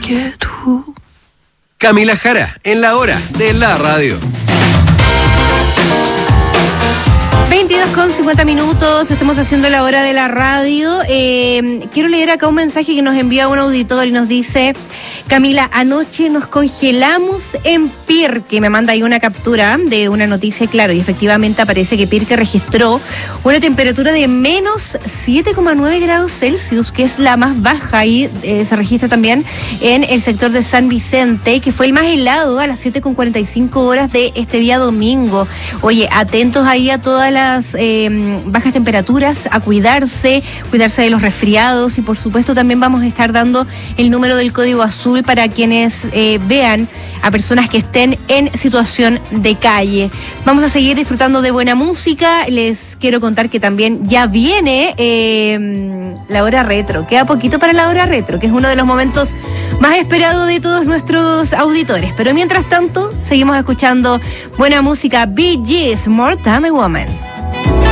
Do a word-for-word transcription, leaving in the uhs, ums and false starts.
inquietud. Camila Jara, en la hora de la radio. veintidós con cincuenta minutos, estamos haciendo la hora de la radio. Eh, quiero leer acá un mensaje que nos envía un auditor y nos dice: Camila, anoche nos congelamos en Pirque. Me manda ahí una captura de una noticia, claro, y efectivamente aparece que Pirque registró una temperatura de menos siete coma nueve grados Celsius, que es la más baja, y eh, se registra también en el sector de San Vicente, que fue el más helado a las siete con cuarenta y cinco horas de este día domingo. Oye, atentos ahí a todas las las eh, bajas temperaturas, a cuidarse, cuidarse de los resfriados, y por supuesto también vamos a estar dando el número del código azul para quienes eh, vean a personas que estén en situación de calle. Vamos a seguir disfrutando de buena música. Les quiero contar que también ya viene eh, la hora retro. Queda poquito para la hora retro, que es uno de los momentos más esperados de todos nuestros auditores. Pero mientras tanto, seguimos escuchando buena música. Bee Gees, More Than a Woman.